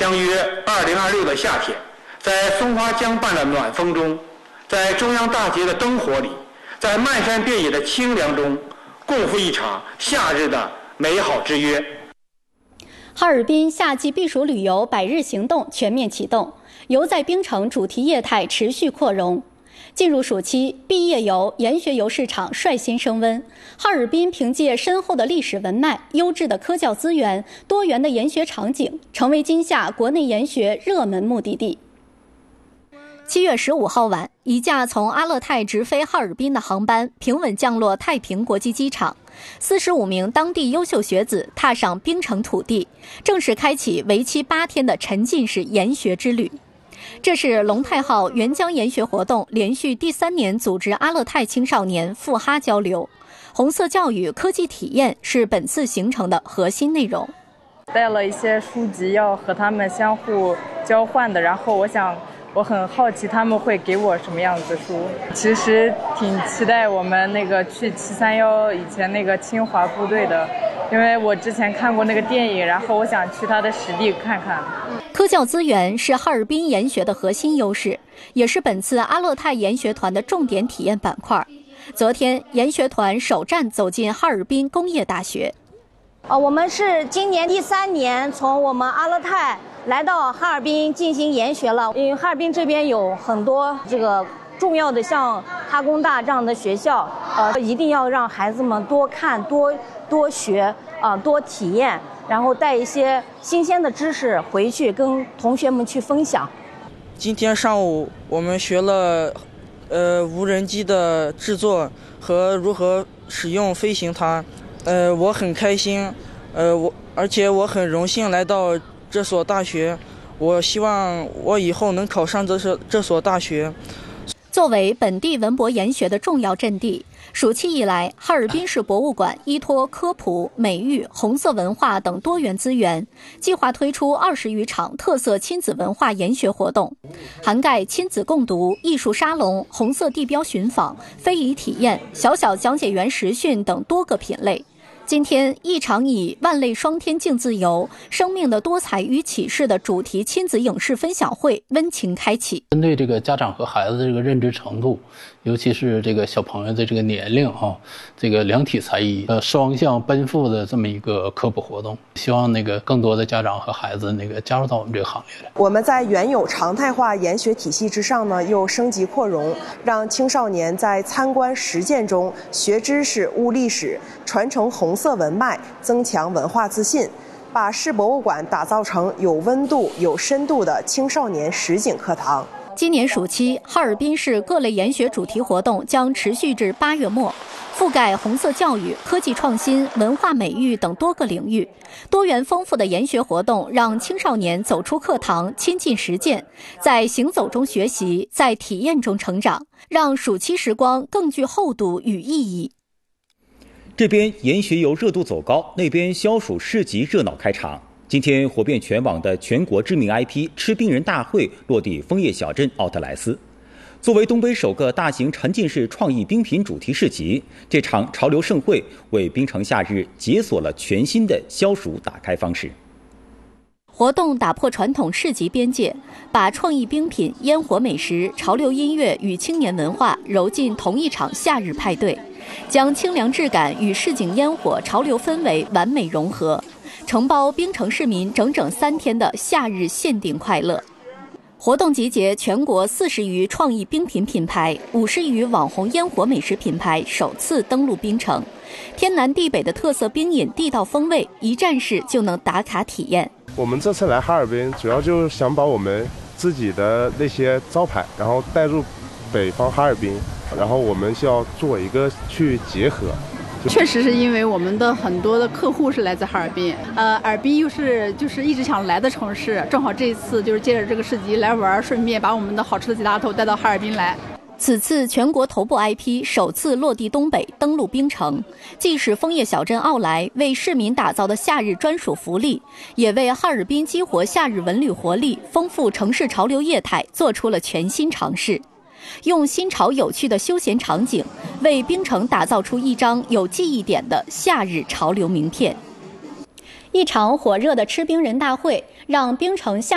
相约2026的夏天，在松花江畔的暖风中，在中央大街的灯火里，在漫山遍野的清凉中，共赴一场夏日的美好之约。 哈尔滨夏季避暑旅游100日行动全面启动，游在冰城主题业态持续扩容。进入暑期，毕业游、研学游市场率先升温。哈尔滨凭借深厚的历史文脉、优质的科教资源、多元的研学场景，成为今夏国内研学热门目的地。7月15号晚，一架从阿勒泰直飞哈尔滨的航班平稳降落太平国际机场，45名当地优秀学子踏上冰城土地，正式开启为期8天的沉浸式研学之旅。这是龙泰号援疆研学活动连续第3年组织阿勒泰青少年赴哈交流，红色教育科技体验是本次行程的核心内容。 带了一些书籍要和他们相互交换的，然后我很好奇他们会给我什么样子的书。其实挺期待我们去731以前清华部队的，因为我之前看过那个电影，然后我想去它的实地看看。 科教资源是哈尔滨研学的核心优势，也是本次阿勒泰研学团的重点体验板块。昨天，研学团首站走进哈尔滨工业大学。 我们是今年第3年从我们阿勒泰来到哈尔滨进行研学了，因为哈尔滨这边有很多重要的像哈工大这样的学校，一定要让孩子们多看、多学多体验，然后带一些新鲜的知识回去跟同学们去分享。 今天上午我们学了无人机的制作和如何使用飞行它，我很开心，而且我很荣幸来到这所大学，我希望我以后能考上这所大学。 作为本地文博研学的重要阵地，暑期以来，哈尔滨市博物馆依托科普、美育、红色文化等多元资源，计划推出20余场特色亲子文化研学活动，涵盖亲子共读、艺术沙龙、红色地标寻访、非遗体验、小小讲解员实训等多个品类。今天，一场以万类霜天竞自由、生命的多彩与启示的主题亲子影视分享会温情开启。 针对家长和孩子的认知程度，尤其是小朋友的年龄量体裁衣双向奔赴的这么一个科普活动，希望更多的家长和孩子加入到我们这个行业来。 我们在原有常态化研学体系之上呢，又升级扩容，让青少年在参观实践中学知识、悟历史，传承红色文脉，增强文化自信，把市博物馆打造成有温度、有深度的青少年实景课堂。 今年暑期，哈尔滨市各类研学主题活动将持续至8月末，覆盖红色教育、科技创新、文化美育等多个领域。多元丰富的研学活动让青少年走出课堂，亲近实践，在行走中学习，在体验中成长，让暑期时光更具厚度与意义。 这边研学游热度走高，那边消暑市集热闹开场。今天火遍全网的全国知名 IP 吃冰人大会落地枫叶小镇奥特莱斯。作为东北首个大型沉浸式创意冰品主题市集，这场潮流盛会为冰城夏日解锁了全新的消暑打开方式。 活动打破传统市集边界，把创意冰品、烟火美食、潮流音乐与青年文化揉进同一场夏日派对，将清凉质感与市井烟火潮流氛围完美融合，承包冰城市民整整3天的夏日限定快乐。活动集结全国40余创意冰品品牌，50余网红烟火美食品牌首次登陆冰城，天南地北的特色冰饮地道风味，一站式就能打卡体验。 我们这次来哈尔滨，主要就是想把我们自己的那些招牌，然后带入北方哈尔滨，然后我们需要做一个去结合。 确实是因为我们的很多的客户是来自哈尔滨，哈尔滨又是一直想来的城市，正好这一次就是借着这个市集来玩，顺便把我们的好吃的鸡大头带到哈尔滨来。 此次全国头部 IP 首次落地东北，登陆冰城，既是枫叶小镇奥莱为市民打造的夏日专属福利，也为哈尔滨激活夏日文旅活力、丰富城市潮流业态做出了全新尝试。用新潮有趣的休闲场景，为冰城打造出一张有记忆点的夏日潮流名片。一场火热的吃冰人大会，让冰城夏